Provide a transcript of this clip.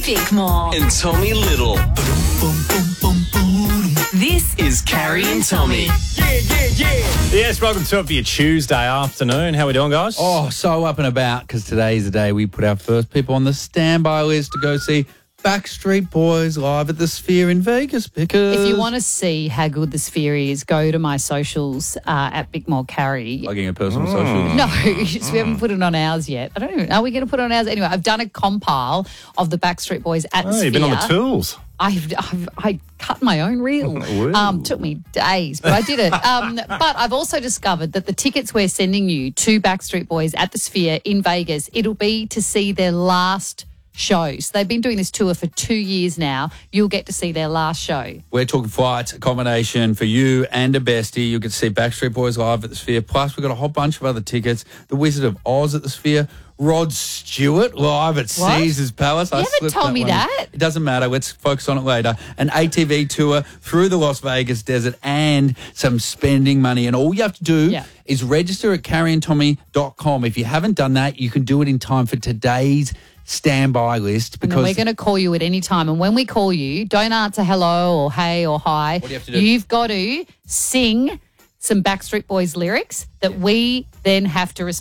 Bickmore. And Tommy Little. This is Carrie and Tommy. Yes, welcome to it for your Tuesday afternoon. How we doing, guys? Oh, so up and about because today's the day we put our first people on the standby list to go see Backstreet Boys live at the Sphere in Vegas. Because If you want to see how good the Sphere is, go to my socials at Bickmore Carrie. Plugging a personal social. No, we haven't put it on ours yet. I don't even. Are we going to put it on ours anyway? I've done a compile of the Backstreet Boys at the Sphere. You've been on the tools. I cut my own reel. Took me days, but I did it. But I've also discovered that the tickets we're sending you to Backstreet Boys at the Sphere in Vegas, it'll be to see their last shows. They've been doing this tour for 2 years now. You'll get to see their last show. We're talking flights, accommodation for you and a bestie. You can see Backstreet Boys live at the Sphere. Plus, we've got a whole bunch of other tickets. The Wizard of Oz at the Sphere. Rod Stewart live at Caesar's Palace. You haven't told me that. It doesn't matter. Let's focus on it later. An ATV tour through the Las Vegas desert and some spending money. And all you have to do is register at carrieandtommy.com. If you haven't done that, you can do it in time for today's standby list. Because we're going to call you at any time. And when we call you, don't answer hello or hey or hi. What do you have to do? You've got to sing some Backstreet Boys lyrics that we then have to respond.